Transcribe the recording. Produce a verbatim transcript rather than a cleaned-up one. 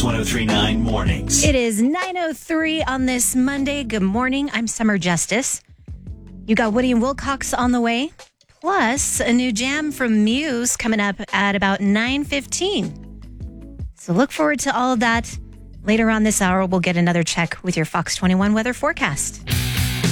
ten thirty-nine Mornings. It is nine oh three on this Monday. Good morning. I'm Summer Justice. You got Woody and Wilcox on the way, plus a new jam from Muse coming up at about nine fifteen. So look forward to all of that. Later on this hour, we'll get another check with your Fox twenty-one weather forecast.